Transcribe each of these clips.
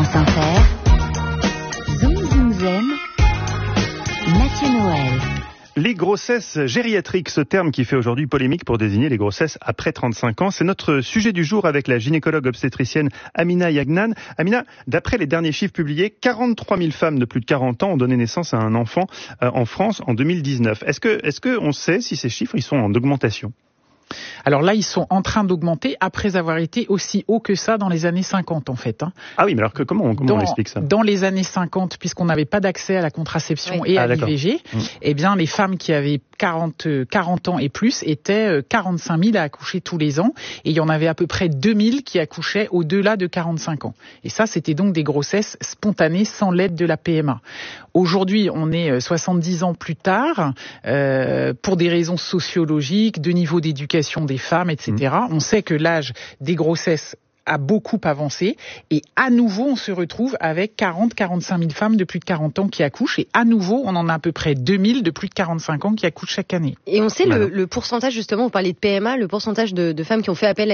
France Inter, Zoom Zoom Zen, Mathieu Noël. Les grossesses gériatriques, ce terme qui fait aujourd'hui polémique pour désigner les grossesses après 35 ans. C'est notre sujet du jour avec la gynécologue obstétricienne Amina Yagnan. Amina, d'après les derniers chiffres publiés, 43 000 femmes de plus de 40 ans ont donné naissance à un enfant en France en 2019. Est-ce que on sait si ces chiffres ils sont en augmentation ? Alors là, ils sont en train d'augmenter après avoir été aussi haut que ça dans les années 50, en fait. Ah oui, mais alors comment on explique ça ? Dans les années 50, puisqu'on n'avait pas d'accès à la contraception et à l'IVG, eh bien, les femmes qui avaient 40 ans et plus étaient 45 000 à accoucher tous les ans. Et il y en avait à peu près 2 000 qui accouchaient au-delà de 45 ans. Et ça, c'était donc des grossesses spontanées sans l'aide de la PMA. Aujourd'hui, on est 70 ans plus tard, pour des raisons sociologiques, de niveau d'éducation des femmes, etc. On sait que l'âge des grossesses a beaucoup avancé et à nouveau on se retrouve avec 40-45 000 femmes de plus de 40 ans qui accouchent et à nouveau on en a à peu près 2 000 de plus de 45 ans qui accouchent chaque année. Et on sait le pourcentage, justement, vous parlez de PMA, le pourcentage de femmes qui ont fait appel à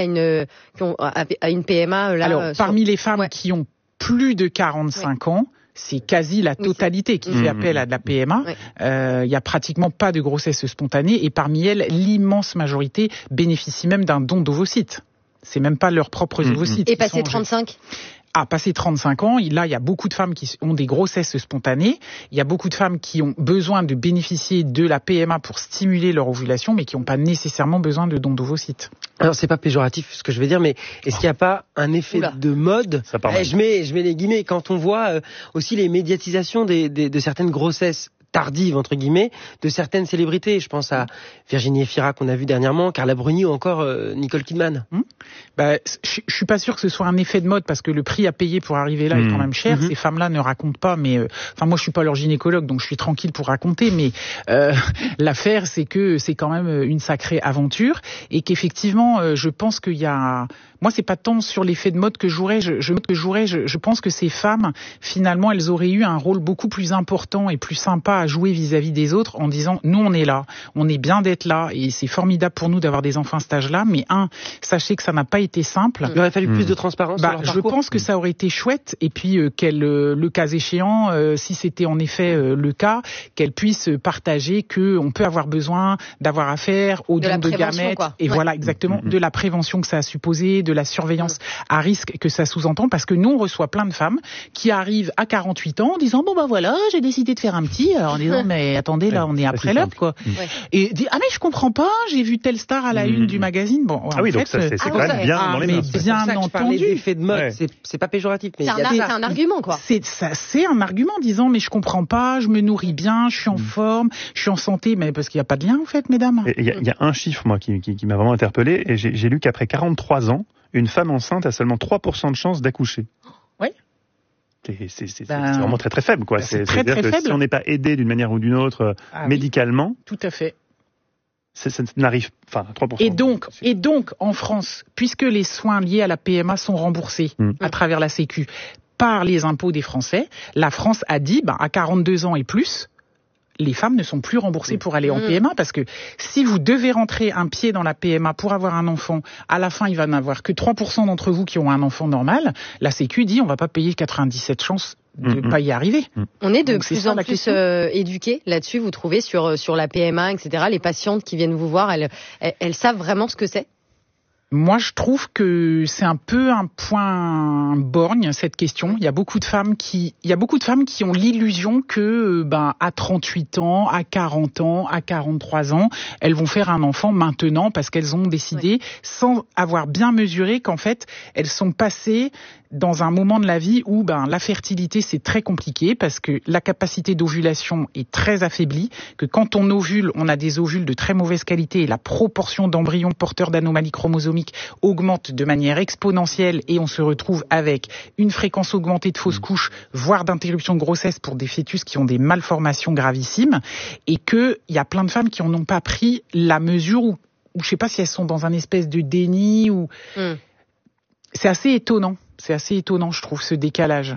une PMA là. Alors parmi les femmes qui ont plus de 45 ans, c'est quasi la totalité qui fait appel à de la PMA. Il y a pratiquement pas de grossesse spontanée et parmi elles, l'immense majorité bénéficie même d'un don d'ovocytes. C'est même pas leurs propres ovocytes. Et passé 35 ? Passé 35 ans, là, il y a beaucoup de femmes qui ont des grossesses spontanées. Il y a beaucoup de femmes qui ont besoin de bénéficier de la PMA pour stimuler leur ovulation, mais qui n'ont pas nécessairement besoin de dons d'ovocytes. Alors, c'est pas péjoratif ce que je vais dire, mais est-ce qu'il n'y a pas un effet de mode ? Je mets les guillemets. Quand on voit aussi les médiatisations de certaines grossesses tardive, entre guillemets, de certaines célébrités. Je pense à Virginie Efira qu'on a vu dernièrement, Carla Bruni ou encore Nicole Kidman. Je suis pas sûr que ce soit un effet de mode parce que le prix à payer pour arriver là est quand même cher. Ces femmes-là ne racontent pas, mais moi je suis pas leur gynécologue donc je suis tranquille pour raconter, mais l'affaire c'est que c'est quand même une sacrée aventure et qu'effectivement je pense qu'il y a... Moi c'est pas tant sur l'effet de mode que je pense que ces femmes finalement elles auraient eu un rôle beaucoup plus important et plus sympa à jouer vis-à-vis des autres en disant nous on est là, on est bien d'être là et c'est formidable pour nous d'avoir des enfants à cet âge-là, mais sachez que ça n'a pas été simple. Il aurait fallu plus de transparence sur leur parcours. Je pense que ça aurait été chouette et puis le cas échéant, si c'était en effet le cas, qu'elle puisse partager que on peut avoir besoin d'avoir affaire aux dons de gamètes et voilà exactement de la prévention que ça a supposé, de la surveillance à risque que ça sous-entend, parce que nous on reçoit plein de femmes qui arrivent à 48 ans en disant voilà j'ai décidé de faire un petit, alors en disant mais attendez là on est après l'heure quoi. Et dit mais je comprends pas, j'ai vu telle star à la une du magazine. Bon en oui fait, donc ça c'est quand même bien dans les mains. Bien entendu. D'effet de mode, c'est pas péjoratif, mais c'est un argument quoi. C'est un argument disant mais je comprends pas, je me nourris bien, je suis en forme, je suis en santé, mais parce qu'il y a pas de lien en fait mesdames. Il y a un chiffre moi qui m'a vraiment interpellé et j'ai lu qu'après 43 ans, une femme enceinte a seulement 3% de chance d'accoucher. Oui. C'est vraiment très très faible quoi. C'est très faible. Si on n'est pas aidé d'une manière ou d'une autre médicalement, tout à fait. Ça n'arrive, 3%. Et donc, en France, puisque les soins liés à la PMA sont remboursés à travers la Sécu par les impôts des Français, la France a dit, à 42 ans et plus, les femmes ne sont plus remboursées pour aller en PMA parce que si vous devez rentrer un pied dans la PMA pour avoir un enfant, à la fin, il va n'avoir que 3% d'entre vous qui ont un enfant normal. La Sécu dit, on va pas payer 97 chances de pas y arriver. On est de plus en plus éduqués là-dessus, vous trouvez, sur la PMA, etc. Les patientes qui viennent vous voir, elles savent vraiment ce que c'est ? Moi, je trouve que c'est un peu un point borgne, cette question. Il y a beaucoup de femmes qui ont l'illusion que, à 38 ans, à 40 ans, à 43 ans, elles vont faire un enfant maintenant parce qu'elles ont décidé sans avoir bien mesuré qu'en fait, elles sont passées dans un moment de la vie où la fertilité c'est très compliqué parce que la capacité d'ovulation est très affaiblie, que quand on ovule, on a des ovules de très mauvaise qualité et la proportion d'embryons porteurs d'anomalies chromosomiques augmente de manière exponentielle et on se retrouve avec une fréquence augmentée de fausses couches, voire d'interruption de grossesse pour des fœtus qui ont des malformations gravissimes, et que il y a plein de femmes qui en ont pas pris la mesure ou je sais pas si elles sont dans un espèce de déni ou c'est assez étonnant. C'est assez étonnant, je trouve, ce décalage.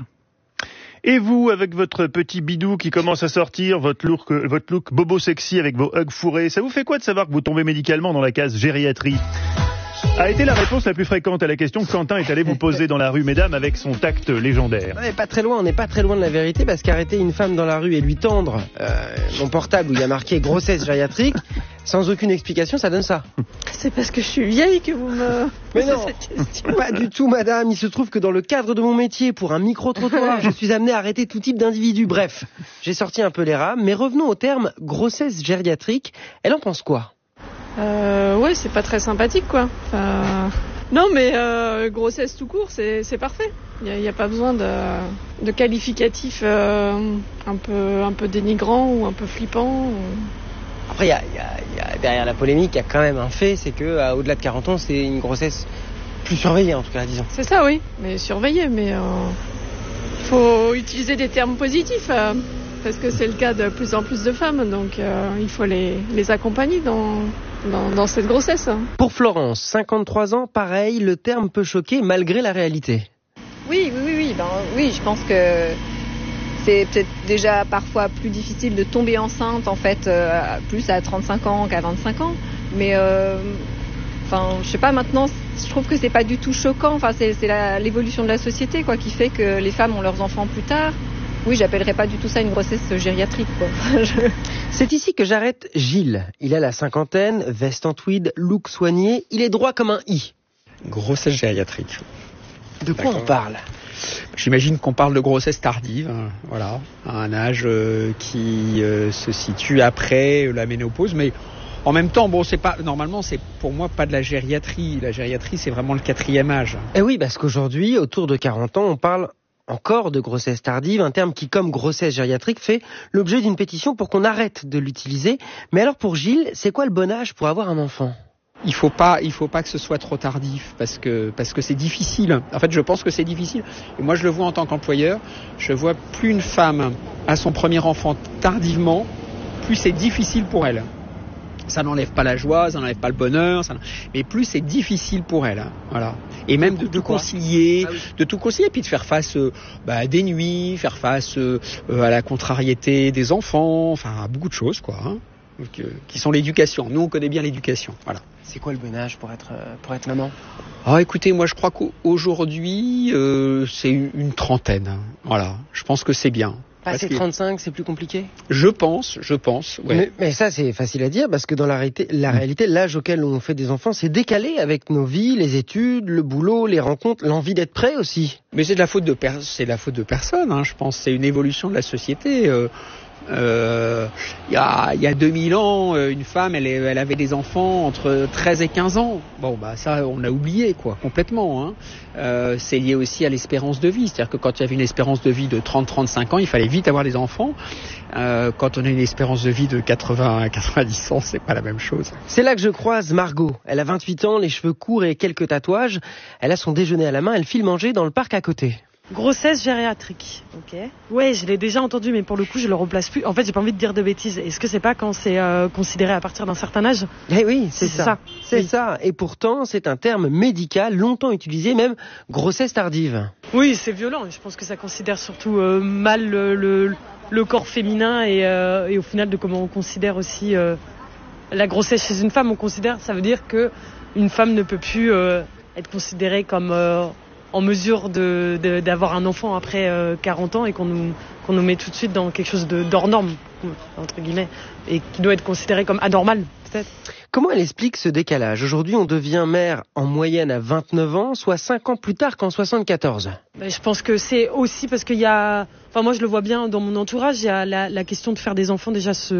Et vous, avec votre petit bidou qui commence à sortir, votre look bobo sexy avec vos hugs fourrés, ça vous fait quoi de savoir que vous tombez médicalement dans la case gériatrie ? A été la réponse la plus fréquente à la question que Quentin est allé vous poser dans la rue, mesdames, avec son tact légendaire. On n'est pas très loin de la vérité, parce qu'arrêter une femme dans la rue et lui tendre mon portable où il y a marqué grossesse gériatrique, sans aucune explication, ça donne ça. C'est parce que je suis vieille que vous me posez cette question. Pas du tout, madame. Il se trouve que dans le cadre de mon métier, pour un micro-trottoir, je suis amené à arrêter tout type d'individu. Bref, j'ai sorti un peu les rames, mais revenons au terme grossesse gériatrique. Elle en pense quoi ? Ouais, c'est pas très sympathique, quoi. Non, mais grossesse tout court, c'est parfait. Il n'y a pas besoin de qualificatifs un peu dénigrants ou un peu flippants. Après, il y a derrière la polémique, il y a quand même un fait, c'est que au-delà de 40 ans, c'est une grossesse plus surveillée, en tout cas, disons. C'est ça, oui, mais surveillée. Mais faut utiliser des termes positifs. Parce que c'est le cas de plus en plus de femmes, donc il faut les accompagner dans cette grossesse. Pour Florence, 53 ans, pareil, le terme peut choquer malgré la réalité. Oui, je pense que c'est peut-être déjà parfois plus difficile de tomber enceinte, en fait, plus à 35 ans qu'à 25 ans. Mais, je sais pas, maintenant, je trouve que c'est pas du tout choquant. Enfin, c'est l'évolution de la société, quoi, qui fait que les femmes ont leurs enfants plus tard. Oui, j'appellerais pas du tout ça une grossesse gériatrique, quoi. C'est ici que j'arrête Gilles. Il a la cinquantaine, veste en tweed, look soigné, il est droit comme un i. Grossesse gériatrique. De quoi on parle ? J'imagine qu'on parle de grossesse tardive, voilà, à un âge qui se situe après la ménopause, mais en même temps, normalement, c'est pour moi pas de la gériatrie. La gériatrie, c'est vraiment le 4e âge. Et oui, parce qu'aujourd'hui, autour de 40 ans, on parle encore de grossesse tardive, un terme qui, comme grossesse gériatrique, fait l'objet d'une pétition pour qu'on arrête de l'utiliser. Mais alors pour Gilles, c'est quoi le bon âge pour avoir un enfant ? Il faut pas que ce soit trop tardif, parce que c'est difficile. En fait, je pense que c'est difficile. Et moi, je le vois en tant qu'employeur. Je vois plus une femme a son premier enfant tardivement, plus c'est difficile pour elle. Ça n'enlève pas la joie, ça n'enlève pas le bonheur, mais plus c'est difficile pour elle, voilà. Et même de tout concilier, puis de faire face à des nuits, faire face à la contrariété des enfants, enfin à beaucoup de choses, quoi, qui sont l'éducation. Nous, on connaît bien l'éducation, voilà. C'est quoi le bon âge pour être maman ? Écoutez, moi je crois qu'aujourd'hui c'est une trentaine, voilà. Je pense que c'est bien. Passer 35, c'est plus compliqué ? Je pense, ouais. Mais ça, c'est facile à dire, parce que dans la réalité, l'âge auquel on fait des enfants, c'est décalé avec nos vies, les études, le boulot, les rencontres, l'envie d'être prêt aussi. Mais c'est de la faute de personne, je pense. C'est une évolution de la société. Il y a 2000 ans, une femme, elle avait des enfants entre 13 et 15 ans. Bon, ça, on l'a oublié, quoi, complètement. C'est lié aussi à l'espérance de vie. C'est-à-dire que quand il y avait une espérance de vie de 30-35 ans, il fallait vite avoir des enfants. Quand on a une espérance de vie de 80 à 90 ans, c'est pas la même chose. C'est là que je croise Margot. Elle a 28 ans, les cheveux courts et quelques tatouages. Elle a son déjeuner à la main, elle file manger dans le parc à côté. Grossesse gériatrique. Ok. Ouais, je l'ai déjà entendu, mais pour le coup, je le replace plus. En fait, j'ai pas envie de dire de bêtises. Est-ce que c'est pas quand c'est considéré à partir d'un certain âge ? Eh oui, c'est ça. C'est ça. Et pourtant, c'est un terme médical, longtemps utilisé, même grossesse tardive. Oui, c'est violent. Je pense que ça considère surtout mal le corps féminin et au final de comment on considère aussi la grossesse chez une femme. Ça veut dire que une femme ne peut plus être considérée comme en mesure d'avoir un enfant après 40 ans et qu'on nous met tout de suite dans quelque chose d'hors norme, entre guillemets, et qui doit être considéré comme anormal, peut-être. Comment elle explique ce décalage ? Aujourd'hui, on devient mère en moyenne à 29 ans, soit 5 ans plus tard qu'en 74. Je pense que c'est aussi parce qu'il y a... Enfin, moi, je le vois bien dans mon entourage, il y a la question de faire des enfants déjà